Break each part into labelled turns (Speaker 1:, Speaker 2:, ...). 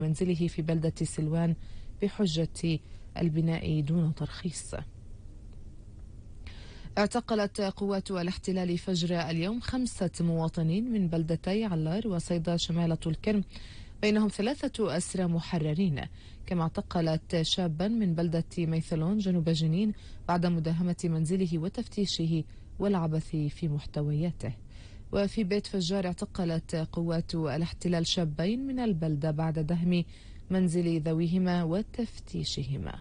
Speaker 1: منزله في بلدة سلوان بحجة البناء دون ترخيص. اعتقلت قوات الاحتلال فجر اليوم 5 مواطنين من بلدتي علار وصيدا شمال طولكرم، بينهم 3 أسرى محررين، كما اعتقلت شابا من بلدة ميثلون جنوب جنين بعد مداهمة منزله وتفتيشه والعبث في محتوياته. وفي بيت فجار اعتقلت قوات الاحتلال شابين من البلدة بعد دهم منزل ذويهما وتفتيشهما.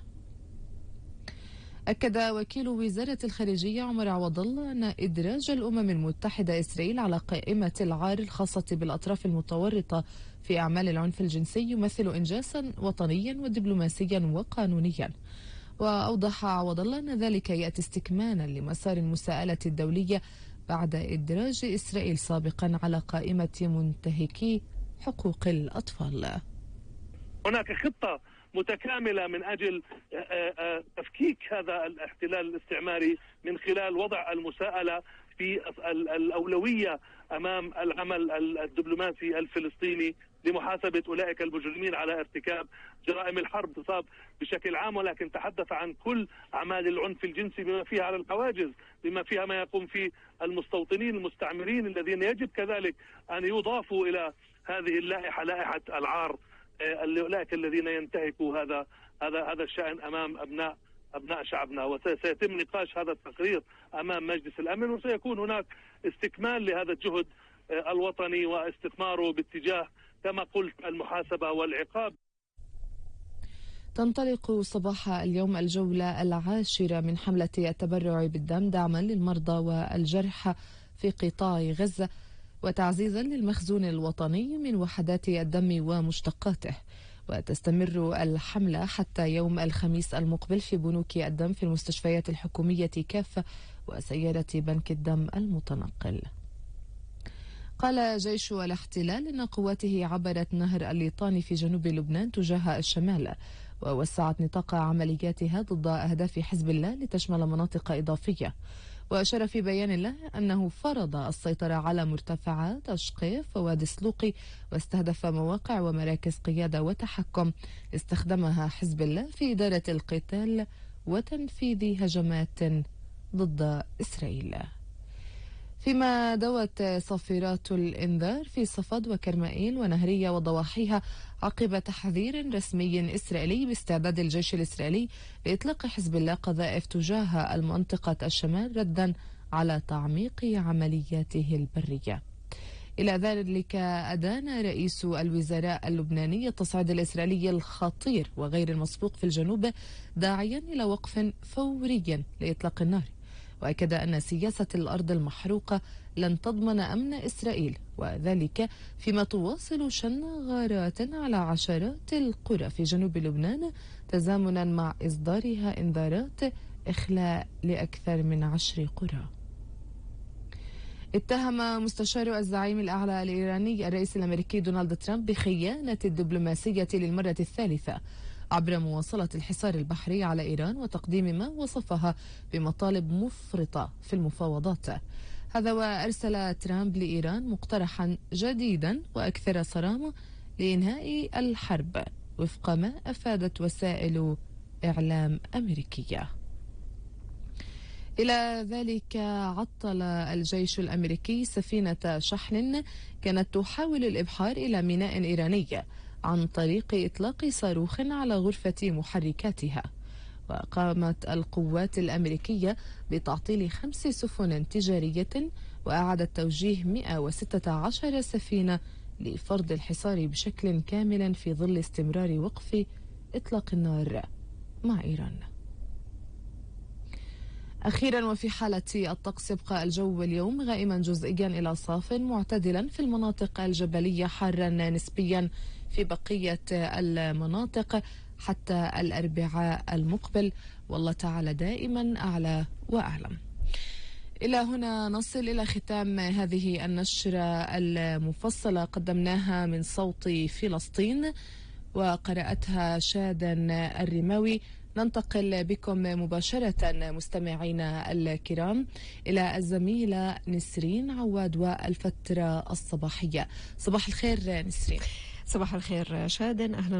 Speaker 1: أكد وكيل وزارة الخارجية عمر عوض الله أن إدراج الأمم المتحدة إسرائيل على قائمة العار الخاصة بالأطراف المتورطة في أعمال العنف الجنسي يمثل إنجازا وطنيا ودبلوماسيا وقانونيا. وأوضح عوض الله أن ذلك يأتي استكمالا لمسار المساءلة الدولية بعد إدراج إسرائيل سابقا على قائمة منتهكي حقوق الأطفال.
Speaker 2: هناك خطة متكاملة من أجل تفكيك هذا الاحتلال الاستعماري من خلال وضع المساءلة في الأولوية أمام العمل الدبلوماسي الفلسطيني لمحاسبة أولئك المجرمين على ارتكاب جرائم الحرب تصاب بشكل عام، ولكن تحدث عن كل أعمال العنف الجنسي بما فيها على الحواجز، بما فيها ما يقوم فيه المستوطنين المستعمرين الذين يجب كذلك أن يضافوا إلى هذه اللائحة، لائحة العار أولئك الذين ينتهكوا هذا الشأن أمام أبناء شعبنا. وسيتم نقاش هذا التقرير أمام مجلس الأمن، وسيكون هناك استكمال لهذا الجهد الوطني واستثماره باتجاه كما قلت المحاسبة والعقاب.
Speaker 1: تنطلق صباح اليوم الجولة 10 من حملة التبرع بالدم دعما للمرضى والجرحى في قطاع غزة وتعزيزا للمخزون الوطني من وحدات الدم ومشتقاته. وتستمر الحملة حتى يوم الخميس المقبل في بنوك الدم في المستشفيات الحكومية كافة وسيارة بنك الدم المتنقل. قال جيش الاحتلال إن قواته عبرت نهر الليطان في جنوب لبنان تجاه الشمال، ووسعت نطاق عملياتها ضد أهداف حزب الله لتشمل مناطق إضافية. وأشار في بيان له أنه فرض السيطرة على مرتفعات أشقيف ووادي سلوقي، واستهدف مواقع ومراكز قيادة وتحكم استخدمها حزب الله في إدارة القتال وتنفيذ هجمات ضد إسرائيل. فيما دوت صافرات الإنذار في صفد وكرمائيل ونهرية وضواحيها عقب تحذير رسمي إسرائيلي باستعداد الجيش الإسرائيلي لإطلاق حزب الله قذائف تجاه المنطقة الشمال ردا على تعميق عملياته البرية. إلى ذلك أدان رئيس الوزراء اللبناني التصعيد الإسرائيلي الخطير وغير المسبوق في الجنوب، داعيا إلى وقف فوري لإطلاق النار، وأكد أن سياسة الأرض المحروقة لن تضمن أمن إسرائيل، وذلك فيما تواصل شن غارات على عشرات القرى في جنوب لبنان تزامنا مع إصدارها إنذارات إخلاء لأكثر من 10 قرى. اتهم مستشار الزعيم الأعلى الإيراني الرئيس الأمريكي دونالد ترامب بخيانة الدبلوماسية للمرة الثالثة عبر مواصلة الحصار البحري على إيران وتقديم ما وصفها بمطالب مفرطة في المفاوضات. هذا وأرسل ترامب لإيران مقترحا جديدا وأكثر صرامة لإنهاء الحرب وفق ما أفادت وسائل إعلام أمريكية. إلى ذلك عطل الجيش الأمريكي سفينة شحن كانت تحاول الإبحار إلى ميناء إيراني عن طريق إطلاق صاروخ على غرفة محركاتها. وقامت القوات الأمريكية بتعطيل 5 سفن تجارية وأعادت توجيه 116 سفينة لفرض الحصار بشكل كامل في ظل استمرار وقف إطلاق النار مع إيران. أخيرا وفي حالة الطقس يبقى الجو اليوم غائما جزئيا إلى صاف معتدلا في المناطق الجبلية، حارا نسبيا في بقية المناطق حتى الأربعاء المقبل، والله تعالى دائما أعلى وأعلم. إلى هنا نصل إلى ختام هذه النشرة المفصلة قدمناها من صوت فلسطين وقرأتها شادن الرماوي. ننتقل بكم مباشرة مستمعينا الكرام إلى الزميلة نسرين عواد والفترة الصباحية. صباح الخير نسرين.
Speaker 3: صباح الخير شادن، أهلا